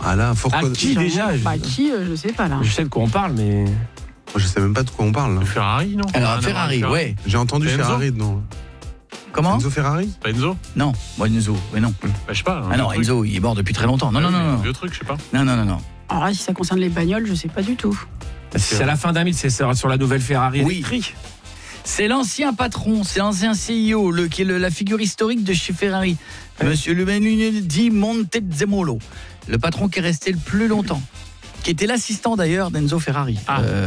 Ah là, pourquoi Qui déjà Je sais pas là. Je sais de quoi on parle, mais... Je sais même pas de quoi on parle. Là. Ferrari, non? Alors, Ferrari, ouais. J'ai entendu Enzo Ferrari, non. Comment? Enzo Ferrari? Pas Enzo? Non, Enzo, mais non. Bah, je sais pas. Ah non, Enzo, il est mort depuis très longtemps. Non. Un vieux truc, je sais pas. Non. Alors là, si ça concerne les bagnoles, je sais pas du tout. C'est à la fin d'un mythe, c'est sur la nouvelle Ferrari électrique. C'est l'ancien patron, c'est l'ancien CEO, qui est la figure historique de chez Ferrari. Monsieur Luigi Montezemolo. Le patron qui est resté le plus longtemps. Qui était l'assistant d'ailleurs d'Enzo Ferrari.